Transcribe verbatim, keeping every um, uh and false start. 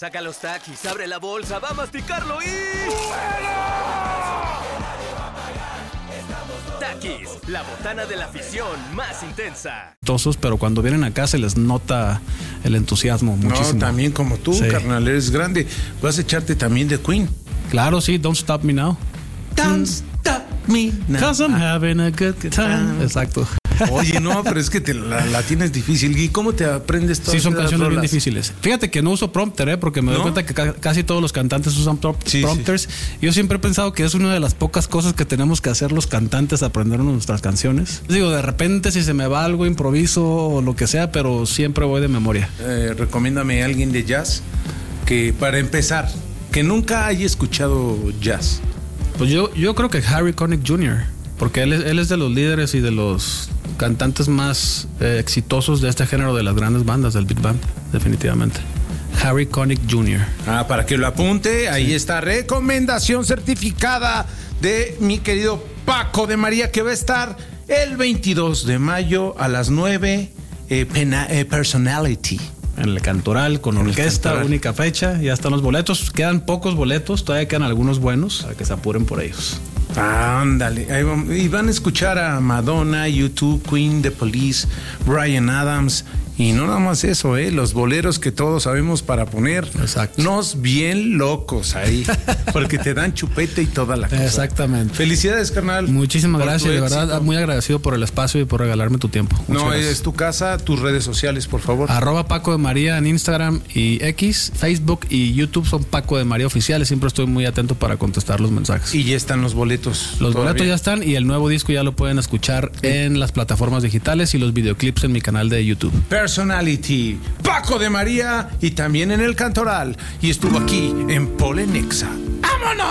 Saca los Takis, abre la bolsa, va a masticarlo y... Takis, la botana de la afición más intensa. Pero cuando vienen acá se les nota el entusiasmo muchísimo. No, también como tú, sí. Carnal, eres grande. Vas a echarte también de Queen. Claro, sí, Don't Stop Me Now. Don't stop me now. Cause I'm having a good time. Exacto. Oye, no, pero es que te la, la tienes difícil. ¿Y cómo te aprendes todas Sí, son esas canciones rolas? bien difíciles. Fíjate que no uso prompter, ¿eh? Porque me doy ¿No? cuenta que ca- casi todos los cantantes usan pro- Sí, prompters. sí. Yo siempre he pensado que es una de las pocas cosas que tenemos que hacer los cantantes, aprendernos nuestras canciones. Digo, de repente si se me va algo, improviso o lo que sea, pero siempre voy de memoria. Eh, recomiéndame a alguien de jazz que, para empezar, que nunca haya escuchado jazz. Pues yo, yo creo que Harry Connick junior, porque él es, él es de los líderes y de los cantantes más eh, exitosos de este género de las grandes bandas del Big Band, definitivamente. Harry Connick junior Ah, para que lo apunte, ahí sí. Está, recomendación certificada de mi querido Paco de María, que va a estar el veintidós de mayo a las nueve, eh, pena, eh, Personality. En el Cantoral, con En orquesta, Cantoral. única fecha, ya están los boletos, quedan pocos boletos, todavía quedan algunos buenos, para que se apuren por ellos. Ándale, ahí van, y van a escuchar a Madonna, U dos, Queen, The Police, Bryan Adams, y no nada más eso, eh, los boleros que todos sabemos para ponernos bien locos ahí, porque te dan chupete y toda la cosa. Exactamente. Felicidades, carnal. Muchísimas por gracias, tu de verdad, éxito. muy agradecido por el espacio y por regalarme tu tiempo. Muchas No, gracias. es tu casa, tus redes sociales, por favor. Arroba Paco de María en Instagram y X, Facebook y YouTube son Paco de María Oficiales. Siempre estoy muy atento para contestar los mensajes. Y ya están los boletos. Los todavía. boletos ya están y el nuevo disco ya lo pueden escuchar sí. en las plataformas digitales y los videoclips en mi canal de YouTube. Personality, Paco de María, y también en el Cantoral. Y estuvo aquí en Polenexa. ¡Vámonos!